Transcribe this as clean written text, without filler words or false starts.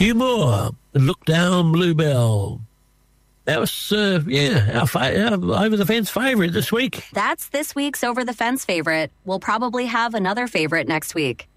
Hugh Moore, Look Down Bluebell. That was, our Over the Fence favorite this week. That's this week's Over the Fence favorite. We'll probably have another favorite next week.